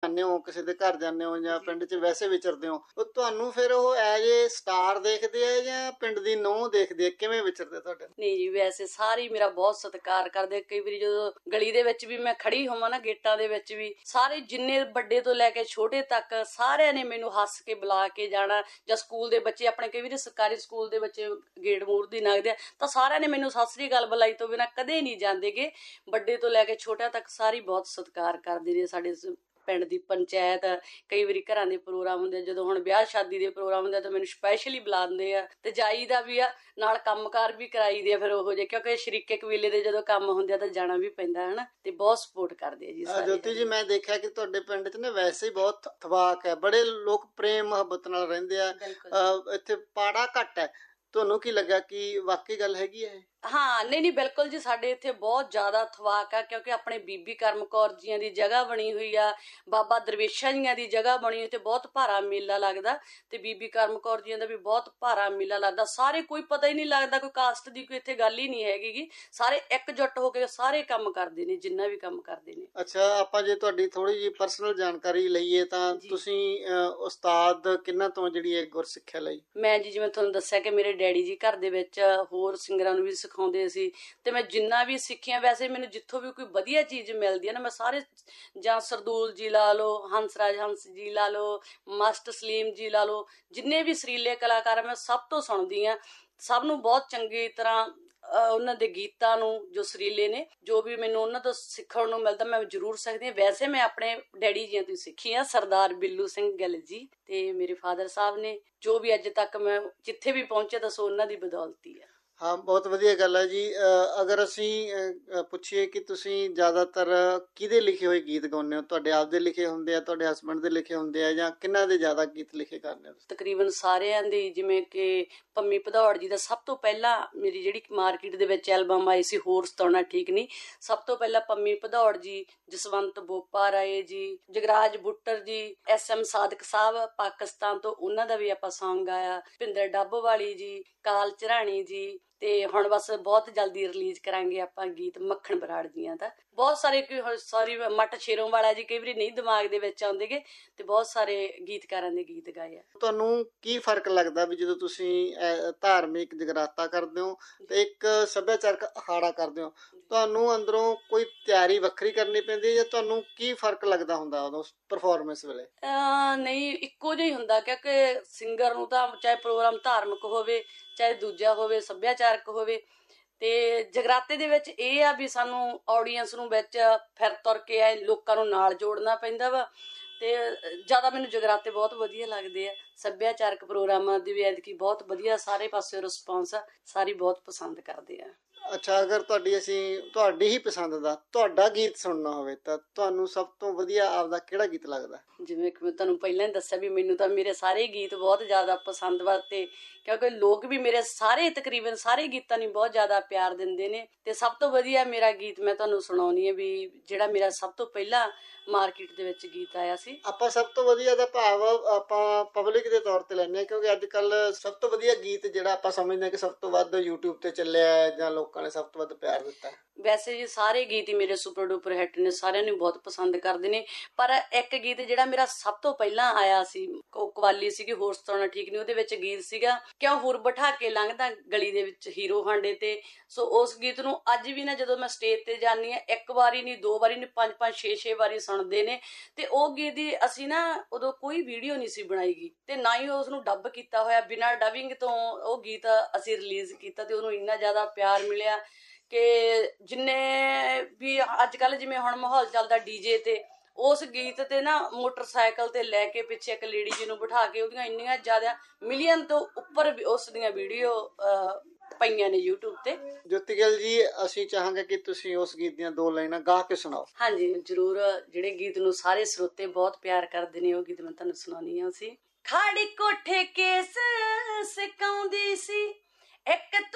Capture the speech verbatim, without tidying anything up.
ਖਾਂਦੇ ਹੋ, ਕਿਸੇ ਦੇ ਘਰ ਜਾਂਦੇ ਹੋ ਜਾਂ ਪਿੰਡ 'ਚ ਵੈਸੇ ਵਿਚਰਦੇ ਹੋ, ਉਹ ਤੁਹਾਨੂੰ ਫਿਰ ਉਹ ਐਜ ਏ ਸਟਾਰ ਦੇਖਦੇ ਆ ਜਾਂ ਪਿੰਡ ਦੀ ਨੂੰਹ ਦੇਖਦੇ ਆ, ਕਿਵੇਂ ਵਿਚਰਦੇ ਤੁਹਾਡੇ? ਨਹੀਂ ਜੀ, ਵੈਸੇ ਸਾਰੇ ਮੇਰਾ ਬਹੁਤ ਸਤਿਕਾਰ ਕਰਦੇ। ਕਈ ਵਾਰੀ ਜਦੋਂ ਗਲੀ ਦੇ ਵਿੱਚ ਵੀ ਮੈਂ ਖੜੀ ਹੋਵਾਂ ਨਾ, ਗੇਟਾਂ ਦੇ ਵਿੱਚ ਵੀ, ਸਾਰੇ ਜਿੰਨੇ ਵੱਡੇ ਤੋਂ ਲੈ ਕੇ ਛੋਟੇ ਤੱਕ ਸਾਰਿਆਂ ਨੇ ਮੈਨੂੰ ਹੱਸ ਕੇ ਬੁਲਾ ਕੇ ਜਾਣਾ। ਜਾਂ ਸਕੂਲ ਦੇ ਬੱਚੇ ਆਪਣੇ, ਕਈ ਵਾਰੀ ਸਰਕਾਰੀ ਸਕੂਲ ਦੇ ਬੱਚੇ ਗੇਟ ਮੂਹਰ ਦੀ ਲੰਘਦੇ ਆ ਤਾਂ ਸਾਰਿਆਂ ਨੇ ਮੈਨੂੰ ਸਤਿ ਸ੍ਰੀ ਅਕਾਲ ਬੁਲਾਈ ਤੋਂ ਬਿਨਾਂ ਕਦੇ ਨਹੀਂ ਜਾਂਦੇਗੇ। ਵੱਡੇ ਤੋਂ ਲੈ ਕੇ ਛੋਟਿਆਂ ਤੱਕ ਸਾਰੇ ਬਹੁਤ ਸਤਿਕਾਰ ਕਰਦੇ ਨੇ। ਸਾਡੇ ਪਿੰਡ ਦੀ ਪੰਚਾਇਤ, ਕਈ ਵਾਰੀ ਘਰਾਂ ਦੇ ਪ੍ਰੋਗਰਾਮ ਹੁੰਦੇ, ਜਦੋਂ ਹੁਣ ਵਿਆਹ ਸ਼ਾਦੀ ਦੇ ਪ੍ਰੋਗਰਾਮ ਹੁੰਦੇ ਤਾਂ ਮੈਨੂੰ ਸਪੈਸ਼ਲੀ ਬੁਲਾਉਂਦੇ ਆ ਤੇ ਜਾਈਦਾ ਵੀ ਆ, ਨਾਲ ਕੰਮਕਾਰ ਵੀ ਕਰਾਈਦੇ ਆ ਫਿਰ ਉਹੋ ਜਿਹੇ, ਕਿਉਂਕਿ ਸ਼ਰੀਕੇ ਕਬੀਲੇ ਦੇ ਜਦੋਂ ਕੰਮ ਹੁੰਦੇ ਆ ਤਾਂ ਜਾਣਾ ਵੀ ਪੈਂਦਾ ਹਨਾ, ਤੇ ਬਹੁਤ ਸਪੋਰਟ ਕਰਦੇ ਆ ਜੀ ਸਾਰੇ। ਜੋਤੀ ਜੀ, ਮੈਂ ਦੇਖਿਆ ਕਿ ਤੁਹਾਡੇ ਪਿੰਡ 'ਚ ਨਾ ਵੈਸੇ ਹੀ ਬਹੁਤ ਇਤਫਾਕ ਹੈ, ਬੜੇ ਲੋਕ ਪ੍ਰੇਮ ਮੁਹੱਬਤ ਨਾਲ ਰਹਿੰਦੇ ਆ, ਇੱਥੇ ਪਾੜਾ ਘੱਟ ਹੈ। ਤੁਹਾਨੂੰ ਕੀ ਲੱਗਾ ਕਿ ਵਾਕਈ ਗੱਲ ਹੈਗੀ ਹੈ? ਹਾਂ, ਨਹੀਂ ਨਹੀਂ ਬਿਲਕੁਲ ਜੀ, ਸਾਡੇ ਇੱਥੇ ਬਹੁਤ ਜ਼ਿਆਦਾ ਥਵਾਕ ਆ, ਕਿਉਂਕਿ ਆਪਣੇ ਬੀਬੀ ਕਰਮ ਕੌਰ ਜੀਆਂ ਦੀ ਜਗ੍ਹਾ ਬਣੀ ਹੋਈ ਆ, ਬਾਬਾ ਦਰਵੇਸ਼ਾਂ ਜੀਆਂ ਦੀ ਜਗ੍ਹਾ ਬਣੀ ਹੋਈ ਤੇ ਬਹੁਤ ਭਾਰਾ ਮੇਲਾ ਲੱਗਦਾ, ਤੇ ਬੀਬੀ ਕਰਮ ਕੌਰ ਜੀਆਂ ਦਾ ਵੀ ਬਹੁਤ ਭਾਰਾ ਮੇਲਾ ਲੱਗਦਾ। ਸਾਰੇ ਕੋਈ ਪਤਾ ਹੀ ਨਹੀਂ ਲੱਗਦਾ, ਕੋਈ ਕਾਸਟ ਦੀ ਕੋਈ ਇੱਥੇ ਗੱਲ ਹੀ ਨਹੀਂ ਹੈਗੀ, ਸਾਰੇ ਇਕਜੁੱਟ ਹੋ ਕੇ ਸਾਰੇ ਕੰਮ ਕਰਦੇ ਨੇ, ਜਿੰਨਾ ਵੀ ਕੰਮ ਕਰਦੇ ਨੇ। ਅੱਛਾ, ਆਪਾਂ ਜੇ ਤੁਹਾਡੀ ਥੋੜੀ ਜਿਹੀ ਪਰਸਨਲ ਜਾਣਕਾਰੀ ਲਈਏ ਤਾਂ ਤੁਸੀਂ ਉਸਤਾਦ ਕਿਹਨਾਂ ਤੋਂ ਜਿਹੜੀ ਹੈ ਗੁਰਸਿੱਖਿਆ ਲਈ? ਮੈਂ ਜੀ ਜਿਵੇਂ ਤੁਹਾਨੂੰ ਦੱਸਿਆ ਕਿ ਮੇਰੇ ਡੈਡੀ ਜੀ ਘਰ ਦੇ ਵਿੱਚ ਹੋਰ ਸਿੰਗਰਾਂ ਨੂੰ ਵੀ ਸਿਖਾਉਂਦੇ ਸੀ, ਤੇ ਮੈਂ ਜਿੰਨਾ ਵੀ ਸਿੱਖਿਆ, ਵੈਸੇ ਮੈਨੂੰ ਜਿੱਥੋਂ ਵੀ ਕੋਈ ਵਧੀਆ ਚੀਜ਼ ਮਿਲਦੀ ਹੈ ਨਾ, ਮੈਂ ਸਾਰੇ, ਜਾਂ ਸਰਦੂਲ ਜੀ ਲਾ ਲਓ, ਹੰਸਰਾਜ ਹੰਸ ਜੀ ਲਾ ਲਓ, ਮਾਸਟਰ ਸਲੀਮ ਜੀ ਲਾ ਲਓ, ਜਿੰਨੇ ਵੀ ਸੁਰੀਲੇ ਕਲਾਕਾਰ ਮੈਂ ਸਭ ਤੋਂ ਸੁਣਦੀ ਹਾਂ। ਸਭ ਨੂੰ ਬਹੁਤ ਚੰਗੀ ਤਰ੍ਹਾਂ ਉਹਨਾਂ ਦੇ ਗੀਤਾਂ ਨੂੰ, ਜੋ ਸੁਰੀਲੇ ਨੇ, ਜੋ ਵੀ ਮੈਨੂੰ ਉਹਨਾਂ ਤੋਂ ਸਿੱਖਣ ਨੂੰ ਮਿਲਦਾ ਮੈਂ ਜ਼ਰੂਰ ਸਿੱਖਦੀ ਹਾਂ। ਵੈਸੇ ਮੈਂ ਆਪਣੇ ਡੈਡੀ ਜੀਆਂ ਤੋਂ ਸਿੱਖੀ ਆ, ਸਰਦਾਰ ਬਿੱਲੂ ਸਿੰਘ ਗਿੱਲ ਜੀ ਤੇ ਮੇਰੇ ਫਾਦਰ ਸਾਹਿਬ ਨੇ, ਜੋ ਵੀ ਅੱਜ ਤੱਕ ਮੈਂ ਜਿੱਥੇ ਵੀ ਪਹੁੰਚਿਆ ਦੱਸੋ ਉਹਨਾਂ ਦੀ ਬਦੌਲਤੀ ਆ। ਹਾਂ, ਬਹੁਤ ਵਧੀਆ ਗੱਲ ਹੈ ਜੀ। ਅਗਰ ਅਸੀਂ ਪੁੱਛੀਏ ਕਿ ਤੁਸੀਂ ਜ਼ਿਆਦਾਤਰ ਕਿਹਦੇ ਲਿਖੇ ਹੋਏ ਗੀਤ ਗਾਉਂਦੇ ਹੋ? ਤੁਹਾਡੇ ਆਪ ਦੇ ਲਿਖੇ ਹੁੰਦੇ ਆ, ਤੁਹਾਡੇ ਹਸਬੈਂਡ ਦੇ ਲਿਖੇ ਹੁੰਦੇ ਆ, ਜਾਂ ਕਿਹਨਾਂ ਦੇ ਜ਼ਿਆਦਾ ਗੀਤ ਲਿਖੇ ਕਰਦੇ ਹੋ? ਤਕਰੀਬਨ ਸਾਰਿਆਂ ਦੀ, ਜਿਵੇਂ ਕਿ ਪੰਮੀ ਭਦੌੜ ਜੀ ਦਾ ਸਭ ਤੋਂ ਪਹਿਲਾਂ ਮੇਰੀ ਜਿਹੜੀ ਮਾਰਕੀਟ ਦੇ ਵਿੱਚ ਐਲਬਮ ਆਈ ਸੀ, ਹੋਰ ਸਤਾਉਣਾ ਠੀਕ ਨਹੀਂ, ਸਭ ਤੋਂ ਪਹਿਲਾਂ ਪੰਮੀ ਭਦੌੜ ਜੀ, ਜਸਵੰਤ ਬੋਪਾ ਰਾਏ ਜੀ, ਜਗਰਾਜ ਬੁੱਟਰ ਜੀ, ਐਸ ਐਮ ਸਾਦਕ ਸਾਹਿਬ ਪਾਕਿਸਤਾਨ ਤੋਂ, ਉਹਨਾਂ ਦਾ ਵੀ ਆਪਾਂ ਸੌਂਗ ਗਾਇਆ, ਭਿੰਦਰ ਡੱਬ ਵਾਲੀ ਜੀ, ਕਾਲ ਝਰਾਣੀ ਜੀ, ਤੇ ਹੁਣ ਬਸ ਬਹੁਤ ਜਲਦੀ ਰਿਲੀਜ਼ ਕਰਾਂਗੇ ਆਪਾਂ ਗੀਤ ਮੱਖਣ ਬਰਾੜ ਜੀਆਂ ਦਾ। ਬਹੁਤ ਸਾਰੇ, ਸੌਰੀ ਮੱਟ ਸ਼ੇਰੋਂ ਵਾਲਾ ਜੀ ਕਈ ਵਾਰੀ ਨਹੀਂ ਦਿਮਾਗ ਦੇ ਵਿੱਚ ਆਉਂਦੇਗੇ, ਤੇ ਬਹੁਤ ਸਾਰੇ ਗੀਤਕਾਰਾਂ ਦੇ ਗੀਤ ਗਾਏ ਆ। ਤੁਹਾਨੂੰ ਕੀ ਫਰਕ ਲੱਗਦਾ ਵੀ ਜਦੋਂ ਤੁਸੀਂ ਧਾਰਮਿਕ ਜਗਰਾਤਾ ਕਰਦੇ ਹੋ ਤੇ ਇੱਕ ਸੱਭਿਆਚਾਰਕ ਅਖਾੜਾ ਕਰਦੇ ਹੋ, ਤੁਹਾਨੂੰ ਅੰਦਰੋਂ ਕੋਈ ਤਿਆਰੀ ਵੱਖਰੀ ਕਰਨੀ ਪੈਂਦੀ ਹੈ ਜਾਂ ਤੁਹਾਨੂੰ ਕੀ ਫਰਕ ਲੱਗਦਾ ਹੁੰਦਾ ਉਦੋਂ ਪਰਫਾਰਮੈਂਸ ਵੇਲੇ? ਨਹੀਂ, ਇੱਕੋ ਜਿਹਾ ਹੀ ਹੁੰਦਾ, ਕਿਉਂਕਿ ਸਿੰਗਰ ਨੂੰ ਤਾਂ ਚਾਹੇ ਪ੍ਰੋਗਰਾਮ ਧਾਰਮਿਕ ਹੋਵੇ ਚਾਹੇ ਦੂਜਾ ਹੋਵੇ, ਸੱਭਿਆਚਾਰਕ ਹੋਵੇ, ਤੇ ਜਗਰਾਤੇ ਦੇ ਵਿੱਚ ਇਹ ਆ ਵੀ ਸਾਨੂੰ ਆਡੀਅנס ਨੂੰ ਵਿੱਚ ਫਿਰ ਤੁਰ ਕੇ ਆਏ ਲੋਕਾਂ ਨੂੰ ਨਾਲ ਜੋੜਨਾ ਪੈਂਦਾ ਵਾ, ਤੇ ਜ਼ਿਆਦਾ ਮੈਨੂੰ ਜਗਰਾਤੇ ਬਹੁਤ ਵਧੀਆ ਲੱਗਦੇ ਆ। ਸੱਭਿਆਚਾਰਕ ਪ੍ਰੋਗਰਾਮਾਂ ਦੀ ਵੀ ਐਤਕੀ ਬਹੁਤ ਵਧੀਆ ਸਾਰੇ ਪਾਸੇ ਰਿਸਪੌਂਸ ਆ, ਸਾਰੇ ਬਹੁਤ ਪਸੰਦ ਕਰਦੇ ਆ। ਅੱਛਾ, ਅਗਰ ਤੁਹਾਡੀ ਅਸੀਂ ਤੁਹਾਡੀ ਹੀ ਪਸੰਦ ਦਾ ਤੁਹਾਡਾ ਗੀਤ ਸੁਣਨਾ ਹੋਵੇ ਤਾਂ ਤੁਹਾਨੂੰ ਸਭ ਤੋਂ ਵਧੀਆ ਆਪਦਾ ਕਿਹੜਾ ਗੀਤ ਲੱਗਦਾ? ਜਿਵੇਂ ਕਿ ਮੈਂ ਤੁਹਾਨੂੰ ਪਹਿਲਾਂ ਹੀ ਦੱਸਿਆ ਵੀ ਮੈਨੂੰ ਤਾਂ ਮੇਰੇ ਸਾਰੇ ਗੀਤ ਬਹੁਤ ਜ਼ਿਆਦਾ ਪਸੰਦ ਵਾ, ਤੇ ਕਿਉਂਕਿ ਲੋਕ ਵੀ ਮੇਰੇ ਸਾਰੇ ਤਕਰੀਬਨ ਸਾਰੇ ਗੀਤਾਂ ਨੂੰ ਬਹੁਤ ਜ਼ਿਆਦਾ ਪਿਆਰ ਦਿੰਦੇ ਨੇ। ਤੇ ਸਭ ਤੋਂ ਵਧੀਆ ਮੇਰਾ ਗੀਤ ਮੈਂ ਤੁਹਾਨੂੰ ਸੁਣਾਉਣੀ ਹੈ ਵੀ ਜਿਹੜਾ ਮੇਰਾ ਸਭ ਤੋਂ ਪਹਿਲਾਂ ਮਾਰਕੀਟ ਦੇ ਵਿੱਚ ਗੀਤ ਆਇਆ ਸੀ। ਆਪਾਂ ਸਭ ਤੋਂ ਵਧੀਆ ਦਾ ਭਾਵ ਆਪਾਂ ਪਬਲਿਕ ਦੇ ਤੌਰ ਤੇ ਲੈਂਦੇ ਹਾਂ, ਕਿਉਂਕਿ ਅੱਜ ਕੱਲ ਸਭ ਤੋਂ ਵਧੀਆ ਗੀਤ ਜਿਹੜਾ ਆਪਾਂ ਸਮਝਦੇ ਹਾਂ ਕਿ ਸਭ ਤੋਂ ਵੱਧ ਯੂਟਿਊਬ ਤੇ ਚੱਲਿਆ ਜਾਂ ਲੋਕਾਂ ਨੇ ਸਭ ਤੋਂ ਵੱਧ ਪਿਆਰ ਦਿੱਤਾ। ਵੈਸੇ ਜੀ ਸਾਰੇ ਗੀਤ ਹੀ ਮੇਰੇ ਸੁਪਰ ਡੁਪਰ ਹਿੱਟ ਨੇ, ਸਾਰਿਆਂ ਨੂੰ ਬਹੁਤ ਪਸੰਦ ਕਰਦੇ ਨੇ, ਪਰ ਇੱਕ ਗੀਤ ਜਿਹੜਾ ਮੇਰਾ ਸਭ ਤੋਂ ਪਹਿਲਾਂ ਆਇਆ ਸੀ, ਉਹ ਕਵਾਲੀ ਸੀਗੀ, ਹੋਰ ਸਤਾਉਣਾ ਠੀਕ ਨਹੀਂ, ਉਹਦੇ ਵਿੱਚ ਗੀਤ ਸੀਗਾ ਕਿਉਂ ਹੋਰ ਬਿਠਾ ਕੇ ਲੰਘਦਾ ਗਲੀ ਦੇ ਵਿੱਚ ਹੀਰੋ ਹਾਂਡੇ ਤੇ। ਸੋ ਉਸ ਗੀਤ ਨੂੰ ਅੱਜ ਵੀ ਨਾ ਜਦੋਂ ਮੈਂ ਸਟੇਜ ਤੇ ਜਾਂਦੀ ਹਾਂ, ਇੱਕ ਵਾਰੀ ਨਹੀਂ, ਦੋ ਵਾਰੀ ਨਹੀਂ, ਪੰਜ ਪੰਜ ਛੇ ਛੇ ਵਾਰੀ ਸੁਣਦੇ ਨੇ। ਤੇ ਉਹ ਗੀਤ ਦੀ ਅਸੀਂ ਨਾ ਉਦੋਂ ਕੋਈ ਵੀਡੀਓ ਨਹੀਂ ਸੀ ਬਣਾਈ ਗਈ, ਤੇ ਨਾ ਹੀ ਉਸਨੂੰ ਡੱਬ ਕੀਤਾ ਹੋਇਆ, ਬਿਨਾਂ ਡਬਿੰਗ ਤੋਂ ਉਹ ਗੀਤ ਅਸੀਂ ਰਿਲੀਜ਼ ਕੀਤਾ, ਤੇ ਉਹਨੂੰ ਇੰਨਾ ਜ਼ਿਆਦਾ ਪਿਆਰ ਮਿਲਿਆ ਕਿ ਜਿੰਨੇ ਵੀ ਅੱਜ ਕੱਲ ਜਿਵੇਂ ਹੁਣ ਮਾਹੌਲ ਚੱਲਦਾ ਡੀਜੇ ਤੇ, ਉਸ ਗੀਤ ਤੇ ਨਾ ਮੋਟਰਸਾਈਕਲ ਤੇ ਲੈ ਕੇ ਪਿੱਛੇ ਇੱਕ ਲੇਡੀ ਜੀ ਨੂੰ ਬਿਠਾ ਕੇ ਉਹਦੀਆਂ ਇੰਨੀਆਂ ਜ਼ਿਆਦਾ ਮਿਲੀਅਨ ਤੋਂ ਉੱਪਰ ਉਸ ਦੀਆਂ ਵੀਡੀਓ ਪਈਆਂ ਨੇ YouTube ਤੇ। ਜੋਤੀ ਗਿੱਲ ਜੀ, ਅਸੀਂ ਚਾਹਾਂਗੇ ਕਿ ਤੁਸੀਂ ਉਸ ਗੀਤ ਦੀਆਂ ਦੋ ਲਾਈਨਾਂ ਗਾ ਕੇ ਸੁਣਾਓ। ਹਾਂਜੀ ਜ਼ਰੂਰ, ਜਿਹੜੇ ਗੀਤ ਨੂੰ ਸਾਰੇ ਸਰੋਤੇ ਬਹੁਤ ਪਿਆਰ ਕਰਦੇ ਨੇ ਉਹ ਗੀਤ ਮੈਂ ਤੁਹਾਨੂੰ ਸੁਣਾਉਣੀ ਆ। ਸੀ ਖਾੜੀ ਕੋਠੇ ਕੇਸ ਸਿਕਾਉਂਦੀ ਸੀ ਇੱਕ